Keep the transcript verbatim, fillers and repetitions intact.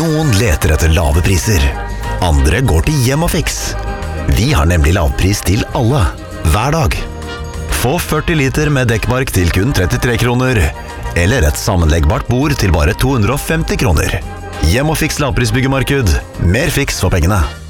Noen leter etter lave priser. Andre går til Hjemmafix. Vi har nemlig lavpris til alle, hver dag. Få førti liter med dekkmark til kun trettitre kroner, eller et sammenleggbart bord til bare to hundre og femti kroner. Hjemmafix lavprisbyggemarked. Mer fiks for pengene.